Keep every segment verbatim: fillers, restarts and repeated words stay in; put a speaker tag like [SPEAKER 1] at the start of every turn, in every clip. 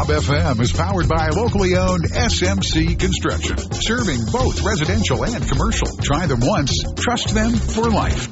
[SPEAKER 1] Bob F M is powered by locally owned S M C Construction, serving both residential and commercial. Try them once, trust them for life.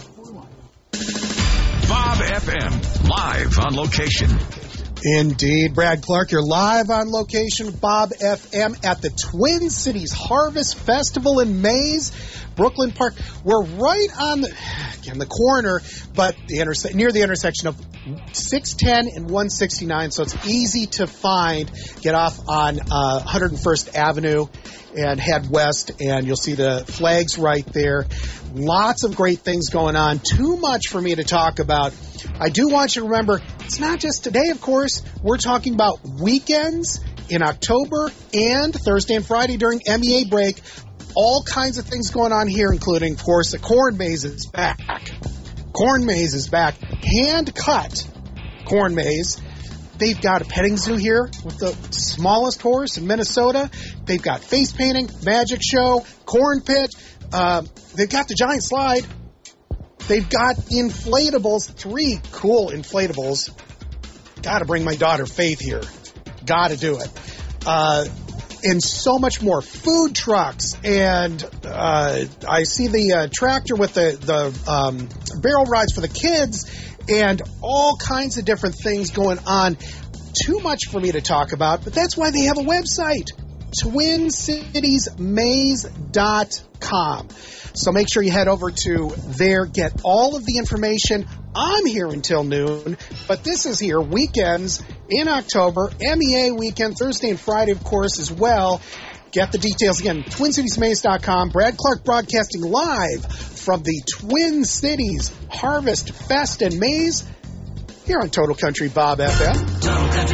[SPEAKER 1] Bob F M, live on location.
[SPEAKER 2] Indeed. Brad Clark, you're live on location, Bob F M, at the Twin Cities Harvest Festival in Mays, Brooklyn Park. We're right on the, again, the corner, but the interse- near the intersection of six ten and one sixty-nine, so it's easy to find. Get off on uh, one hundred first Avenue and head west, and you'll see the flags right there. Lots of great things going on. Too much for me to talk about. I do want you to remember, it's not just today, of course. We're talking about weekends in October and Thursday and Friday during M E A break. All kinds of things going on here, including, of course, the corn maze is back. Corn maze is back. Hand-cut corn maze. They've got a petting zoo here with the smallest horse in Minnesota. They've got face painting, magic show, corn pit. Uh, they've got the giant slide. They've got inflatables, three cool inflatables. Got to bring my daughter Faith here. Got to do it. Uh, and so much more. Food trucks. And uh, I see the uh, tractor with the, the um, barrel rides for the kids. And all kinds of different things going on. Too much for me to talk about, but that's why they have a website, twin cities maze dot com. So make sure you head over to there, get all of the information. I'm here until noon, but this is here weekends in October, M E A weekend, Thursday and Friday, of course, as well. Get the details again, twin cities maze dot com. Brad Clark broadcasting live from the Twin Cities Harvest Fest and Maze here on Total Country Bob F M.